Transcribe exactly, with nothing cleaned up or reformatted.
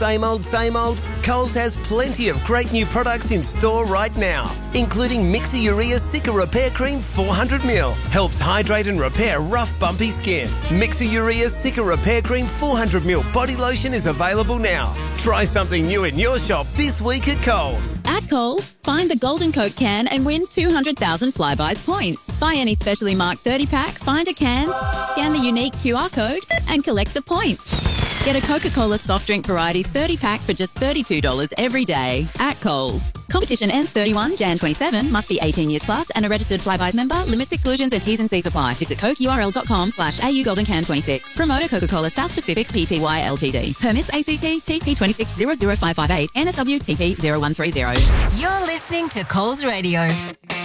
Same old, same old? Coles has plenty of great new products in store right now, including Mixa Urea Cica Repair Cream four hundred milliliters. Helps hydrate and repair rough, bumpy skin. Mixa Urea Cica Repair Cream four hundred milliliters body lotion is available now. Try something new in your shop this week at Coles. At Coles, find the Golden Coke can and win two hundred thousand Flybuys points. Buy any specially marked thirty pack, find a can, scan the unique Q R code and collect the points. Get a Coca-Cola soft drink varieties thirty pack for just thirty-two dollars every day at Coles. Competition ends thirty-first of January twenty-seven. Must be eighteen years plus and a registered Flybuys member. Limits, exclusions and T's and C's apply. Visit cokeurl.com slash AU Golden Can twenty-six. Promoter Coca-Cola South Pacific Pty Ltd. Permits A C T T P twenty-six zero zero five five eight N S W T P zero one three zero. You're listening to Coles Radio.